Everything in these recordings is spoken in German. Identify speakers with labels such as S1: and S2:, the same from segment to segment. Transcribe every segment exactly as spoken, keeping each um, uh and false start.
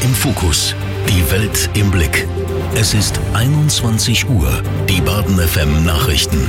S1: im Fokus. Die Welt im Blick. Es ist einundzwanzig Uhr. Die Baden F M Nachrichten.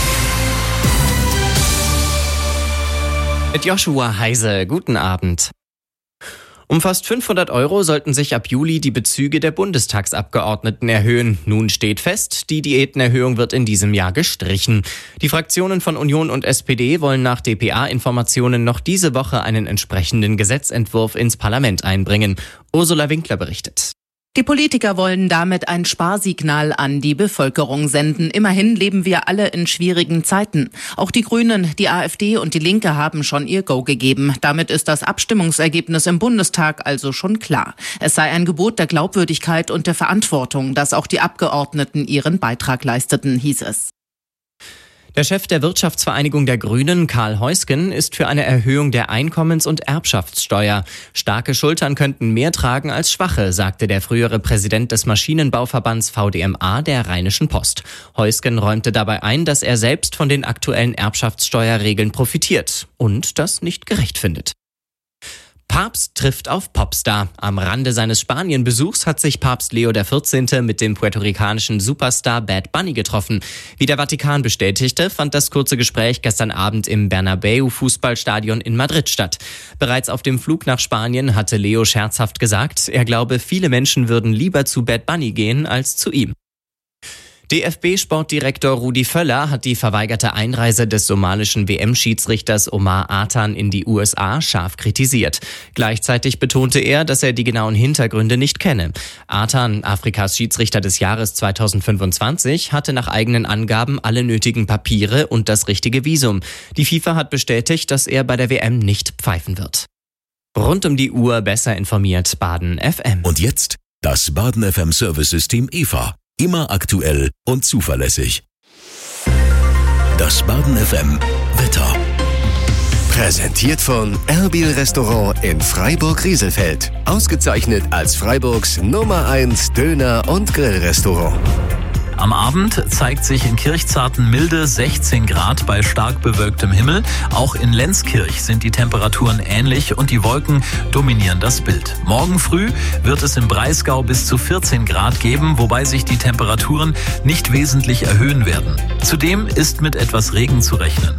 S2: Mit Joshua Heise, guten Abend. Um fast fünfhundert Euro sollten sich ab Juli die Bezüge der Bundestagsabgeordneten erhöhen. Nun steht fest, die Diätenerhöhung wird in diesem Jahr gestrichen. Die Fraktionen von Union und S P D wollen nach D P A-Informationen noch diese Woche einen entsprechenden Gesetzentwurf ins Parlament einbringen. Ursula Winkler berichtet.
S3: Die Politiker wollen damit ein Sparsignal an die Bevölkerung senden. Immerhin leben wir alle in schwierigen Zeiten. Auch die Grünen, die AfD und die Linke haben schon ihr Go gegeben. Damit ist das Abstimmungsergebnis im Bundestag also schon klar. Es sei ein Gebot der Glaubwürdigkeit und der Verantwortung, dass auch die Abgeordneten ihren Beitrag leisteten, hieß es.
S2: Der Chef der Wirtschaftsvereinigung der Grünen, Karl Heusgen, ist für eine Erhöhung der Einkommens- und Erbschaftssteuer. Starke Schultern könnten mehr tragen als schwache, sagte der frühere Präsident des Maschinenbauverbands V D M A der Rheinischen Post. Heusgen räumte dabei ein, dass er selbst von den aktuellen Erbschaftssteuerregeln profitiert und das nicht gerecht findet. Papst trifft auf Popstar. Am Rande seines Spanien-Besuchs hat sich Papst Leo der vierzehnte mit dem puerto-ricanischen Superstar Bad Bunny getroffen. Wie der Vatikan bestätigte, fand das kurze Gespräch gestern Abend im Bernabeu-Fußballstadion in Madrid statt. Bereits auf dem Flug nach Spanien hatte Leo scherzhaft gesagt, er glaube, viele Menschen würden lieber zu Bad Bunny gehen als zu ihm. D F B-Sportdirektor Rudi Völler hat die verweigerte Einreise des somalischen W M-Schiedsrichters Omar Atan in die U S A scharf kritisiert. Gleichzeitig betonte er, dass er die genauen Hintergründe nicht kenne. Atan, Afrikas Schiedsrichter des Jahres zweitausendfünfundzwanzig, hatte nach eigenen Angaben alle nötigen Papiere und das richtige Visum. Die FIFA hat bestätigt, dass er bei der W M nicht pfeifen wird. Rund um die Uhr besser informiert Baden F M.
S1: Und jetzt das Baden F M Service-System E V A. Immer aktuell und zuverlässig. Das Baden F M Wetter.
S4: Präsentiert von Erbil Restaurant in Freiburg-Rieselfeld. Ausgezeichnet als Freiburgs Nummer eins Döner- und Grillrestaurant.
S5: Am Abend zeigt sich in Kirchzarten milde sechzehn Grad bei stark bewölktem Himmel. Auch in Lenzkirch sind die Temperaturen ähnlich und die Wolken dominieren das Bild. Morgen früh wird es im Breisgau bis zu vierzehn Grad geben, wobei sich die Temperaturen nicht wesentlich erhöhen werden. Zudem ist mit etwas Regen zu rechnen.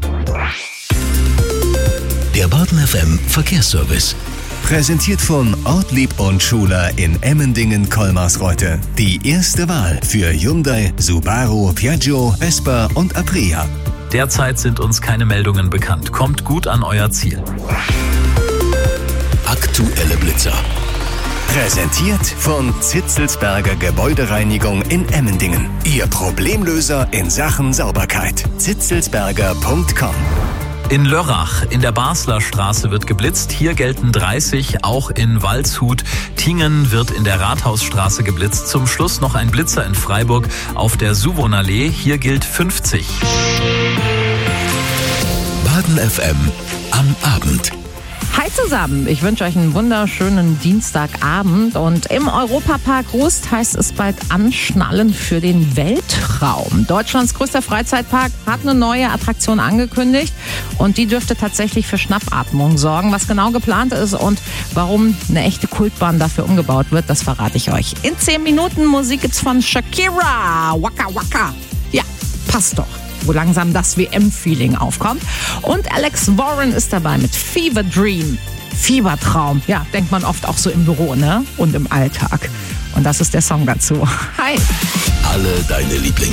S1: Der Baden F M Verkehrsservice.
S4: Präsentiert von Ortlieb und Schuler in Emmendingen-Kolmarsreuth. Die erste Wahl für Hyundai, Subaru, Piaggio, Vespa und Aprilia.
S5: Derzeit sind uns keine Meldungen bekannt. Kommt gut an euer Ziel.
S1: Aktuelle Blitzer.
S4: Präsentiert von Zitzelsberger Gebäudereinigung in Emmendingen. Ihr Problemlöser in Sachen Sauberkeit. zitzelsberger punkt com.
S5: In Lörrach in der Basler Straße wird geblitzt. Hier gelten dreißig, auch in Waldshut. Tingen wird in der Rathausstraße geblitzt. Zum Schluss noch ein Blitzer in Freiburg auf der Suvonallee. Hier gilt fünfzig.
S1: Baden F M am Abend.
S6: Hi zusammen, ich wünsche euch einen wunderschönen Dienstagabend und im Europapark Rust heißt es bald Anschnallen für den Weltraum. Deutschlands größter Freizeitpark hat eine neue Attraktion angekündigt und die dürfte tatsächlich für Schnappatmung sorgen. Was genau geplant ist und warum eine echte Kultbahn dafür umgebaut wird, das verrate ich euch. In zehn Minuten Musik gibt's von Shakira, Waka Waka. Ja, passt doch, wo langsam das W M-Feeling aufkommt. Und Alex Warren ist dabei mit Fever Dream. Fiebertraum. Ja, denkt man oft auch so im Büro, ne? Und im Alltag. Und das ist der Song dazu. Hi.
S1: Alle deine Lieblings